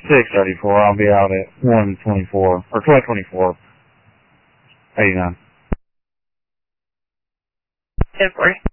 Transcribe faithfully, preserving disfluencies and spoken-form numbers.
six thirty-four. I'll be out at one twenty-four, or twelve twenty-four, eighty-nine. ten forty.